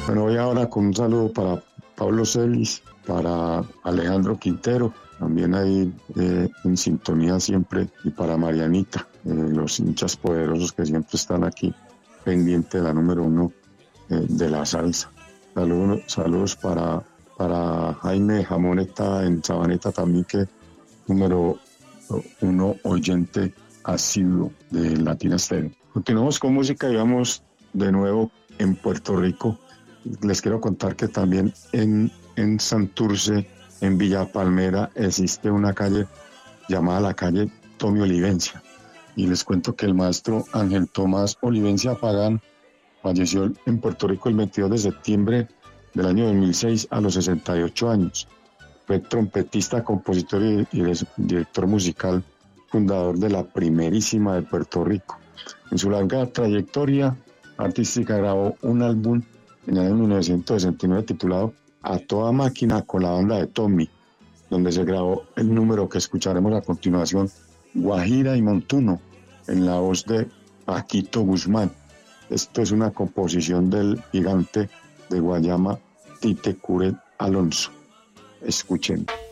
Bueno, voy ahora con un saludo para Pablo Celis, para Alejandro Quintero, también ahí en sintonía siempre, y para Marianita, los hinchas poderosos que siempre están aquí, pendiente de la número uno de la salsa. Saludos para Jaime Jamoneta en Sabaneta también, que número uno oyente asiduo de Latina Stereo. Continuamos con música y vamos de nuevo en Puerto Rico. Les quiero contar que también en Santurce, en Villa Palmera, existe una calle llamada la calle Tommy Olivencia. Y les cuento que el maestro Ángel Tomás Olivencia Pagán falleció en Puerto Rico el 22 de septiembre del año 2006 a los 68 años. Fue trompetista, compositor y director musical, fundador de la primerísima de Puerto Rico. En su larga trayectoria artística grabó un álbum en el año 1969 titulado A Toda Máquina con la banda de Tommy, donde se grabó el número que escucharemos a continuación, Guajira y Montuno, en la voz de Paquito Guzmán. Esto es una composición del gigante de Guayama, Tite Curet Alonso. Escuchen.